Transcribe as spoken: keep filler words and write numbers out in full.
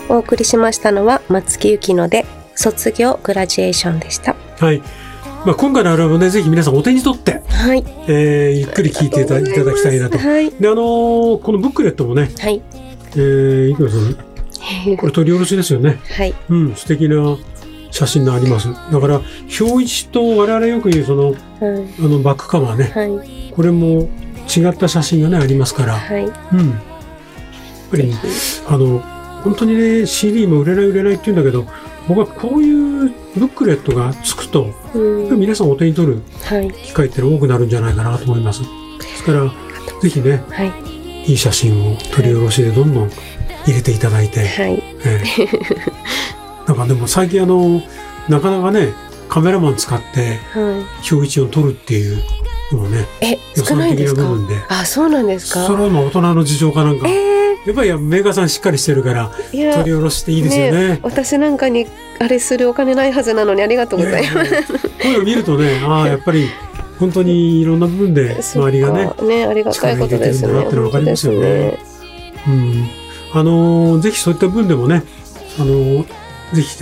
お送りしましたのは松木由紀乃で卒業グラジエーションでした。 はい。まあ、今回のアルバムね、ぜひ皆さんお手に取って、 はい、 えー、ゆっくり聴いていただきたいなと。 はい、 で、あのー、このブックレットもね、 はい、 えー、いくらさん、これ取り下ろしですよね。 はい。 うん、素敵な写真があります。だから、表一と我々よく言うその、はい、あのバックカバーね、はい、これも違った写真がね、ありますから、はい、うん。やっぱり、あの、本当にね、シーディー も売れない売れないって言うんだけど、僕はこういうブックレットがつくと、うん、皆さんお手に取る機会っての多くなるんじゃないかなと思います。ですから、ぜひね、はい、いい写真を取り下ろしでどんどん入れていただいて、はい、えー、なんかでも最近あの、なかなかね、カメラマン使って表一を撮るっていうのもね、 え、少ないですか？あ、そうなんですか？ それはまあ大人の事情かなんか。えーやっぱりメーカーさんしっかりしてるから取り下ろしていいですよね。 ね、私なんかにあれするお金ないはずなのにありがとうございます。 こういうの見るとね、ああやっぱり本当にいろんな部分で周りがね、 ね、ありがたいことですね。 力入れてるんだなっての分かりますよね。うん、あのー、ぜひそういった部分でもね、あのー、ぜひ